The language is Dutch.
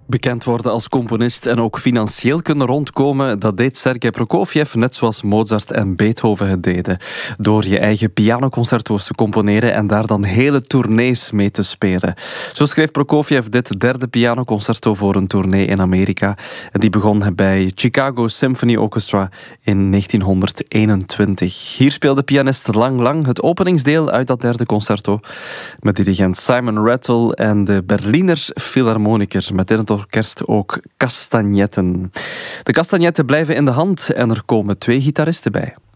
Bekend worden als componist en ook financieel kunnen rondkomen, dat deed Sergei Prokofjev net zoals Mozart en Beethoven het deden. Door je eigen pianoconcerto's te componeren en daar dan hele tournees mee te spelen. Zo schreef Prokofjev dit derde pianoconcerto voor een tournee in Amerika. En die begon bij Chicago Symphony Orchestra in 1921. Hier speelde pianist Lang Lang het openingsdeel uit dat derde concerto met dirigent Simon Rattle en de Berliner Philharmoniker met in het orkest ook castagnetten. De castagnetten blijven in de hand en er komen 2 gitaristen bij.